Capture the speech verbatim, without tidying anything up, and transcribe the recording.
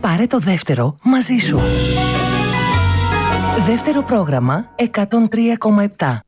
Πάρε το δεύτερο μαζί σου. Δεύτερο πρόγραμμα εκατόν τρία κόμμα επτά.